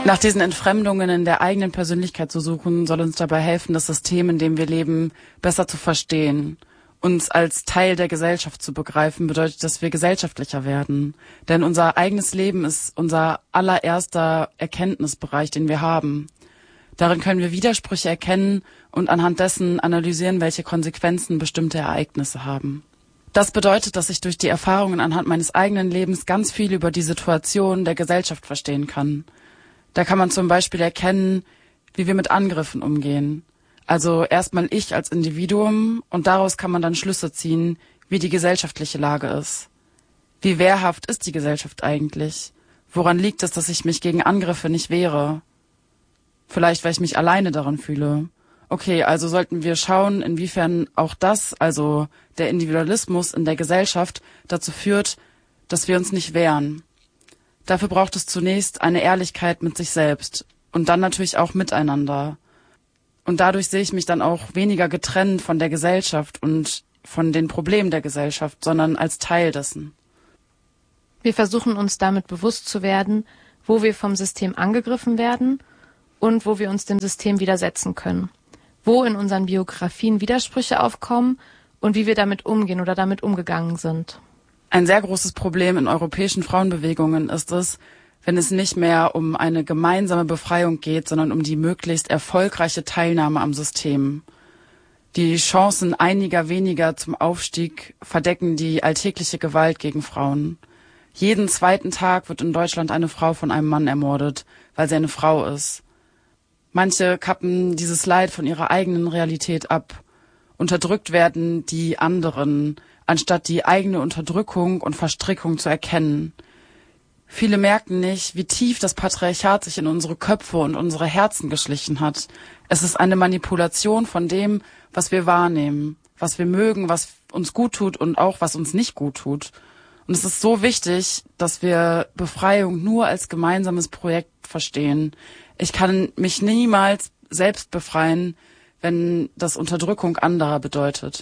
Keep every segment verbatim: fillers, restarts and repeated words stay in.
Nach diesen Entfremdungen in der eigenen Persönlichkeit zu suchen, soll uns dabei helfen, das System, in dem wir leben, besser zu verstehen. Uns als Teil der Gesellschaft zu begreifen, bedeutet, dass wir gesellschaftlicher werden. Denn unser eigenes Leben ist unser allererster Erkenntnisbereich, den wir haben. Darin können wir Widersprüche erkennen und anhand dessen analysieren, welche Konsequenzen bestimmte Ereignisse haben. Das bedeutet, dass ich durch die Erfahrungen anhand meines eigenen Lebens ganz viel über die Situation der Gesellschaft verstehen kann. Da kann man zum Beispiel erkennen, wie wir mit Angriffen umgehen. Also erstmal ich als Individuum und daraus kann man dann Schlüsse ziehen, wie die gesellschaftliche Lage ist. Wie wehrhaft ist die Gesellschaft eigentlich? Woran liegt es, dass ich mich gegen Angriffe nicht wehre? Vielleicht, weil ich mich alleine daran fühle. Okay, also sollten wir schauen, inwiefern auch das, also der Individualismus in der Gesellschaft, dazu führt, dass wir uns nicht wehren. Dafür braucht es zunächst eine Ehrlichkeit mit sich selbst und dann natürlich auch miteinander. Und dadurch sehe ich mich dann auch weniger getrennt von der Gesellschaft und von den Problemen der Gesellschaft, sondern als Teil dessen. Wir versuchen uns damit bewusst zu werden, wo wir vom System angegriffen werden und wo wir uns dem System widersetzen können. Wo in unseren Biografien Widersprüche aufkommen und wie wir damit umgehen oder damit umgegangen sind. Ein sehr großes Problem in europäischen Frauenbewegungen ist es, wenn es nicht mehr um eine gemeinsame Befreiung geht, sondern um die möglichst erfolgreiche Teilnahme am System. Die Chancen einiger weniger zum Aufstieg verdecken die alltägliche Gewalt gegen Frauen. Jeden zweiten Tag wird in Deutschland eine Frau von einem Mann ermordet, weil sie eine Frau ist. Manche kappen dieses Leid von ihrer eigenen Realität ab. Unterdrückt werden die anderen, anstatt die eigene Unterdrückung und Verstrickung zu erkennen. Viele merken nicht, wie tief das Patriarchat sich in unsere Köpfe und unsere Herzen geschlichen hat. Es ist eine Manipulation von dem, was wir wahrnehmen, was wir mögen, was uns gut tut und auch was uns nicht gut tut. Und es ist so wichtig, dass wir Befreiung nur als gemeinsames Projekt verstehen. Ich kann mich niemals selbst befreien, wenn das Unterdrückung anderer bedeutet.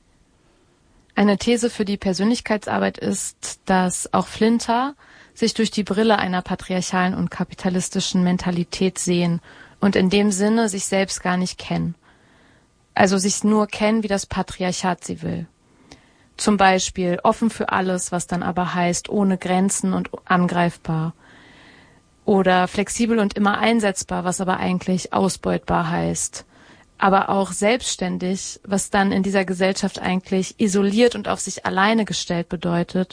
Eine These für die Persönlichkeitsarbeit ist, dass auch Flinter sich durch die Brille einer patriarchalen und kapitalistischen Mentalität sehen und in dem Sinne sich selbst gar nicht kennen. Also sich nur kennen, wie das Patriarchat sie will. Zum Beispiel offen für alles, was dann aber heißt, ohne Grenzen und angreifbar. Oder flexibel und immer einsetzbar, was aber eigentlich ausbeutbar heißt. Aber auch selbstständig, was dann in dieser Gesellschaft eigentlich isoliert und auf sich alleine gestellt bedeutet.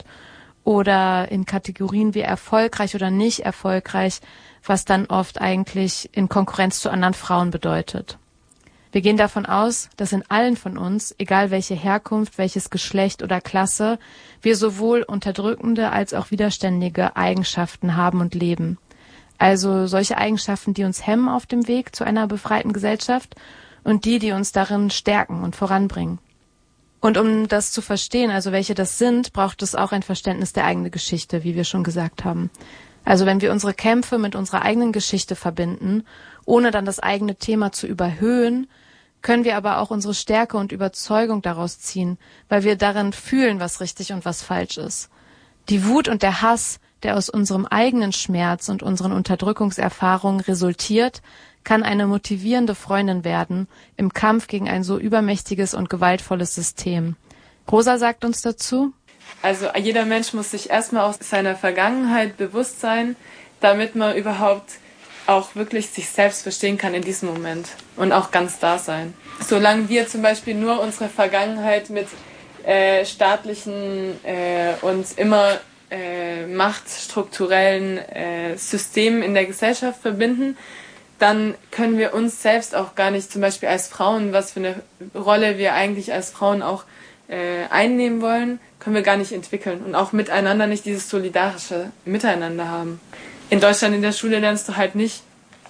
Oder in Kategorien wie erfolgreich oder nicht erfolgreich, was dann oft eigentlich in Konkurrenz zu anderen Frauen bedeutet. Wir gehen davon aus, dass in allen von uns, egal welche Herkunft, welches Geschlecht oder Klasse, wir sowohl unterdrückende als auch widerständige Eigenschaften haben und leben. Also solche Eigenschaften, die uns hemmen auf dem Weg zu einer befreiten Gesellschaft und die, die uns darin stärken und voranbringen. Und um das zu verstehen, also welche das sind, braucht es auch ein Verständnis der eigenen Geschichte, wie wir schon gesagt haben. Also wenn wir unsere Kämpfe mit unserer eigenen Geschichte verbinden, ohne dann das eigene Thema zu überhöhen, können wir aber auch unsere Stärke und Überzeugung daraus ziehen, weil wir darin fühlen, was richtig und was falsch ist. Die Wut und der Hass, der aus unserem eigenen Schmerz und unseren Unterdrückungserfahrungen resultiert, kann eine motivierende Freundin werden im Kampf gegen ein so übermächtiges und gewaltvolles System. Rosa sagt uns dazu: Also jeder Mensch muss sich erstmal aus seiner Vergangenheit bewusst sein, damit man überhaupt auch wirklich sich selbst verstehen kann in diesem Moment und auch ganz da sein. Solange wir zum Beispiel nur unsere Vergangenheit mit äh, staatlichen äh, und immer äh, machtstrukturellen äh, Systemen in der Gesellschaft verbinden, dann können wir uns selbst auch gar nicht, zum Beispiel als Frauen, was für eine Rolle wir eigentlich als Frauen auch äh, einnehmen wollen, können wir gar nicht entwickeln und auch miteinander nicht dieses solidarische Miteinander haben. In Deutschland in der Schule lernst du halt nicht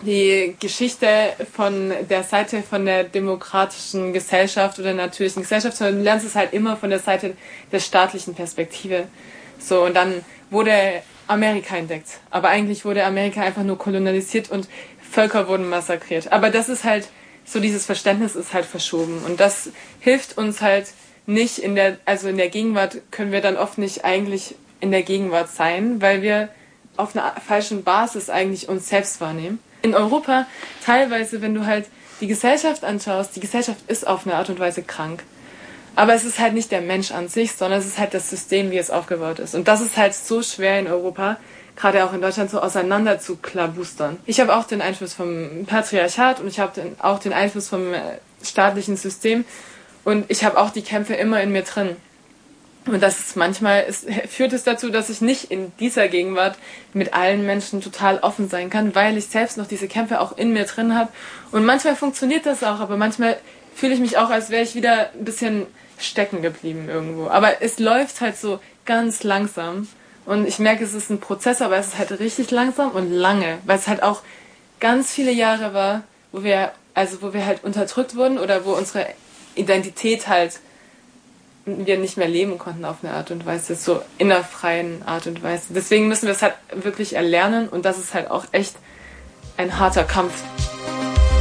die Geschichte von der Seite von der demokratischen Gesellschaft oder natürlichen Gesellschaft, sondern du lernst es halt immer von der Seite der staatlichen Perspektive. So, und dann wurde Amerika entdeckt. Aber eigentlich wurde Amerika einfach nur kolonialisiert und Völker wurden massakriert. Aber das ist halt, so dieses Verständnis ist halt verschoben. Und das hilft uns halt nicht in der, also in der Gegenwart können wir dann oft nicht eigentlich in der Gegenwart sein, weil wir auf einer falschen Basis eigentlich uns selbst wahrnehmen. In Europa teilweise, wenn du halt die Gesellschaft anschaust, die Gesellschaft ist auf eine Art und Weise krank. Aber es ist halt nicht der Mensch an sich, sondern es ist halt das System, wie es aufgebaut ist. Und das ist halt so schwer in Europa, gerade auch in Deutschland, so auseinander zu klabustern. Ich habe auch den Einfluss vom Patriarchat und ich habe den, auch den Einfluss vom staatlichen System und ich habe auch die Kämpfe immer in mir drin. Und das ist manchmal, es führt es dazu, dass ich nicht in dieser Gegenwart mit allen Menschen total offen sein kann, weil ich selbst noch diese Kämpfe auch in mir drin habe. Und manchmal funktioniert das auch, aber manchmal fühle ich mich auch, als wäre ich wieder ein bisschen stecken geblieben irgendwo. Aber es läuft halt so ganz langsam. Und ich merke, es ist ein Prozess, aber es ist halt richtig langsam und lange, weil es halt auch ganz viele Jahre war, wo wir, also wo wir halt unterdrückt wurden oder wo unsere Identität halt wir nicht mehr leben konnten auf eine Art und Weise, so in einer freien Art und Weise. Deswegen müssen wir es halt wirklich erlernen und das ist halt auch echt ein harter Kampf.